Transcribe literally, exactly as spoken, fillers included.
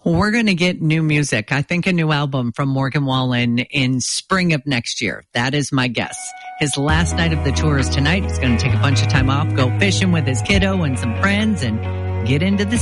We're going to get new music. I think a new album from Morgan Wallen in spring of next year. That is my guess. His last night of the tour is tonight. He's going to take a bunch of time off, go fishing with his kiddo and some friends, and get into the